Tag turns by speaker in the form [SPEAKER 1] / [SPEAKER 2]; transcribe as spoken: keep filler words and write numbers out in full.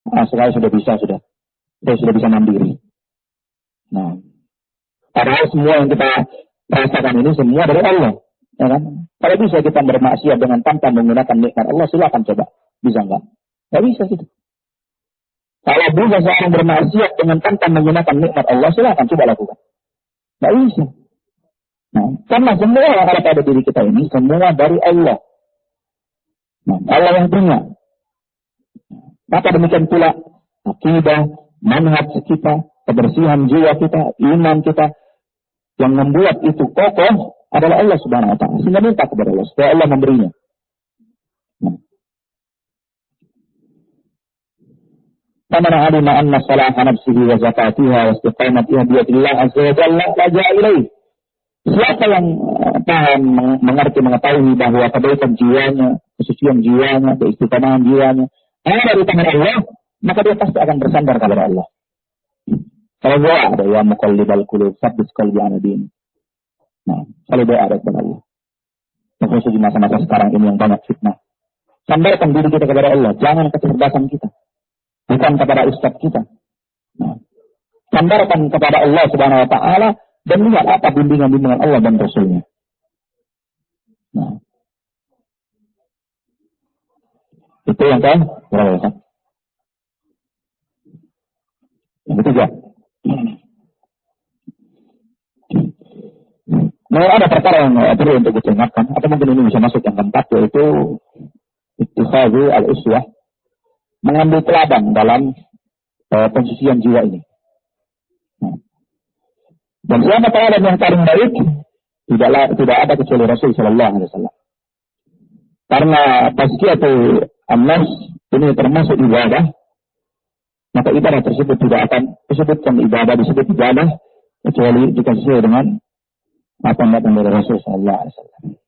[SPEAKER 1] Nah, sekarang sudah bisa, sudah. Saya sudah bisa mandiri. Nah, padahal semua yang kita rasakan ini semua dari Allah. Ya kan? Kalau bisa kita bermaksiat dengan tanpa menggunakan nikmat Allah, silakan coba. Bisa enggak? Enggak bisa gitu. Kalau bisa seorang bermaksiat dengan tanpa menggunakan nikmat Allah, silakan coba lakukan. Enggak bisa. Nah, karena semua yang ada pada diri kita ini semua dari Allah. Nah, Allah yang punya. Maka demikian pula akidah, manhaj kita, kebersihan jiwa kita, iman kita, yang membuat itu kokoh adalah Allah Subhanahu wa taala. Sehingga minta kepada Allah supaya Allah memberinya. Nah. Faman 'alima anna salaha nafsihi wa zakatiha wa istiqamatiha bi yadillah azza wa jalla laja'a ilaih. Siapa yang paham, mengerti, mengetahui bahwa kebaikan jiwanya, kesucian jiwanya, keistiqomahan jiwanya ada di tangan Allah, maka dia pasti akan bersandar kepada Allah. Kalau doa ada ya muqallibal qulub, tsabbit qalbi 'ala din. Nah, kalau doa ada kepada Allah. Khusus di masa-masa sekarang ini yang banyak fitnah. Sandarkan diri kita kepada Allah, jangan kecerdasan kita. Bukan kepada ustaz kita. Nah, sandarkan kepada Allah Subhanahu wa taala dan lihat apa bimbingan-bimbingan Allah dan Rasulnya. Nah, itu yang kan? Berapa kan? Yang ketiga. Nah, ada perkara yang perlu untuk diingatkan, atau mungkin ini bisa masuk yang keempat, yaitu ittikhadhu al-uswah, mengambil teladan dalam uh, pensucian jiwa ini. Nah. Dan siapa teladan yang paling baik, tidaklah tidak ada kecuali Rasul Sallallahu Alaihi Wasallam. Karena tazkiyatul an-nafs ini termasuk ibadah, maka ibadah tersebut tidak akan disebutkan ibadah, disebut ibadah kecuali jika sesuai dengan apa yang datang dari Rasul Sallallahu Alaihi Wasallam.